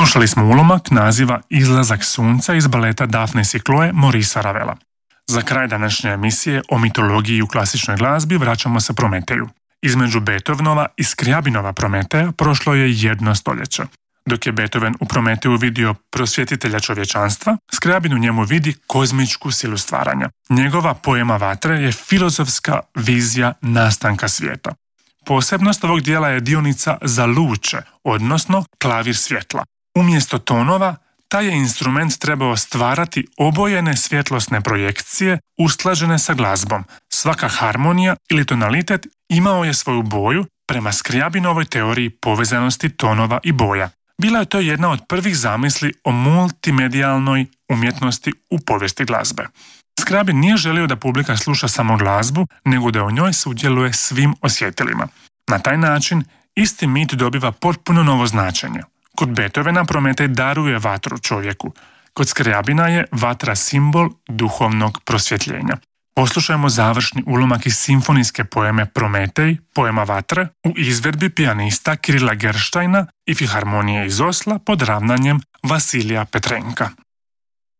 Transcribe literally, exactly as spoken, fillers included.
Slušali smo ulomak naziva Izlazak sunca iz baleta Daphnis i Chloe Maurice'a Ravela. Za kraj današnje emisije o mitologiji u klasičnoj glazbi vraćamo se Prometeju. Između Beethovenova i Scriabinova Prometeja prošlo je jedno stoljeće. Dok je Beethoven u Prometeju vidio prosvjetitelja čovječanstva, Scriabin u njemu vidi kozmičku silu stvaranja. Njegova poema Vatre je filozofska vizija nastanka svijeta. Posebnost ovog dijela je dionica za luče, odnosno klavir svjetla. Umjesto tonova, taj je instrument trebao stvarati obojene svjetlosne projekcije usklađene sa glazbom. Svaka harmonija ili tonalitet imao je svoju boju prema Scriabinovoj teoriji povezanosti tonova i boja. Bila je to jedna od prvih zamisli o multimedijalnoj umjetnosti u povijesti glazbe. Scriabin nije želio da publika sluša samo glazbu, nego da u njoj sudjeluje svim osjetilima. Na taj način isti mit dobiva potpuno novo značenje. Kod Beethovena Prometej daruje vatru čovjeku. Kod Scriabina je vatra simbol duhovnog prosvjetljenja. Poslušajmo završni ulomak iz simfonijske poeme Prometej, poema Vatre, u izvedbi pijanista Kirila Gerštajna i filharmonije iz Osla pod ravnanjem Vasilija Petrenka.